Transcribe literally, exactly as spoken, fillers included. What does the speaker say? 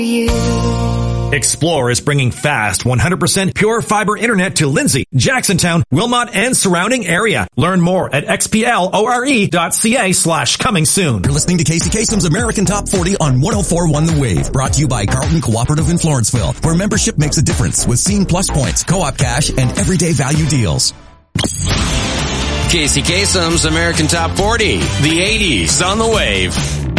you. Xplore is bringing fast, one hundred percent pure fiber internet to Lindsay, Jacksontown, Wilmot, and surrounding area. Learn more at xplore.ca slash coming soon. You're listening to Casey Kasem's American Top forty on one oh four point one The Wave. Brought to you by Carlton Cooperative in Florenceville, where membership makes a difference with Scene Plus points, co-op cash, and everyday value deals. Casey Kasem's American Top forty, the eighties on The Wave.